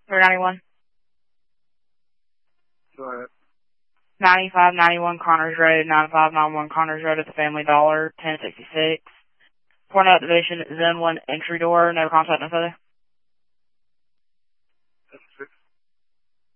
391. Go ahead. 9591 Connors Road, 9591 Connors Road at the Family Dollar, 1066. Point out division, Zone 1 entry door, no contact, no further.